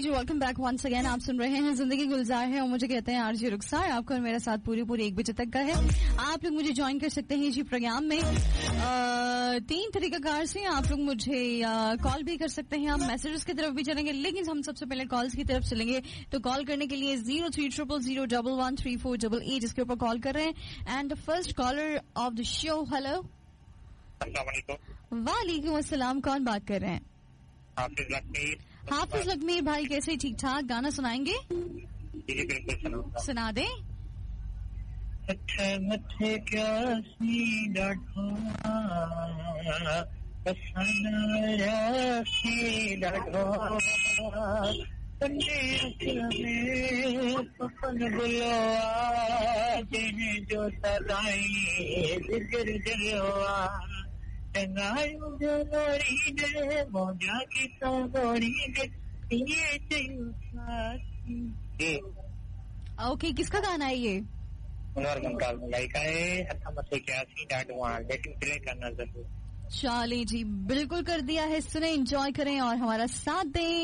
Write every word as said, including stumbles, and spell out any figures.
जी, welcome back once again. आप सुन रहे हैं जिंदगी गुलजार है और मुझे कहते हैं आरजे रुखसार। आपको और मेरा साथ पूरी पूरी एक बजे तक का है। आप लोग मुझे ज्वाइन कर सकते हैं जी प्रोग्राम में आ, तीन तरीकाकार से। आप लोग मुझे कॉल भी कर सकते हैं, आप मैसेजेस की तरफ भी चलेंगे, लेकिन हम सबसे पहले कॉल्स की तरफ चलेंगे। तो कॉल करने के लिए zero three triple zero double one three four double eight इसके ऊपर कॉल कर रहे हैं। And first caller of the show, hello. वालेकुम अस्सलाम, कौन बात कर रहे हैं? हाफिज लकमीर। हाफिज लकमीर भाई, कैसे? ठीक ठाक। गाना सुनाएंगे? जी बिल्कुल सुना दें। मथे मथे क्या सी डाढो पसंद सी डाढो तन्ने में पपन बुलवा जिने जो सदाई जिगर जलवा टंगायो जोरी दे मोजा की तो गोरी दे ये चाहिए साथी। ओके, किसका गाना है ये? उनवर कंकाल मलाई का है। हथा मथे क्या सी डाडवा, लेकिन प्ले करना जरूर। चलिए जी, बिल्कुल कर दिया है। सुने, एंजॉय करें और हमारा साथ दें।